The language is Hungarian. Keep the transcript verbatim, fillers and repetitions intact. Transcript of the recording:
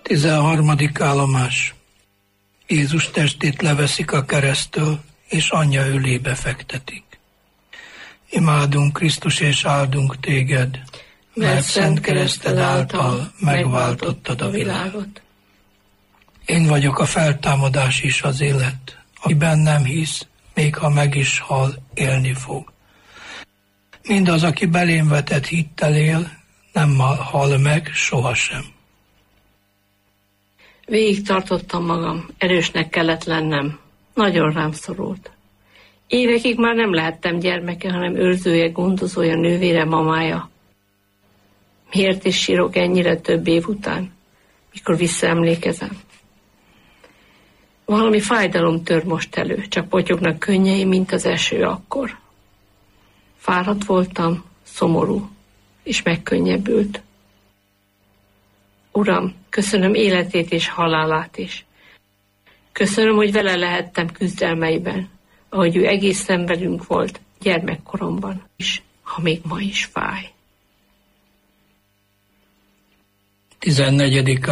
tizenharmadik állomás. Jézus testét leveszik a keresztől, és anyja ölébe fektetik. Imádunk, Krisztus, és áldunk téged, mert szent kereszted által megváltottad a világot. Én vagyok a feltámadás és az élet. Aki bennem hisz, még ha meg is hal, élni fog. Mindaz, aki belém vetett hittel él, nem hal meg sohasem. Végig tartottam magam, erősnek kellett lennem. Nagyon rám szorult. Évekig már nem lehettem gyermeke, hanem őrzője, gondozója, nővére, mamája. Miért is sírok ennyire több év után, mikor visszaemlékezem? Valami fájdalom tör most elő, csak potyognak könnyeim, mint az eső akkor. Fáradt voltam, szomorú, és megkönnyebbült. Uram, köszönöm életét és halálát is. Köszönöm, hogy vele lehettem küzdelmeiben, ahogy ő egészen velünk volt gyermekkoromban is, ha még ma is fáj. tizennegyedik